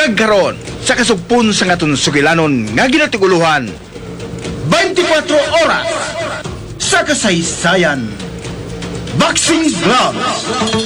Kagkaron sa kasugpon sa ngaton sugilanon nga ginatiguluhan 24 oras sa kasaysayan. Boxing Gloves.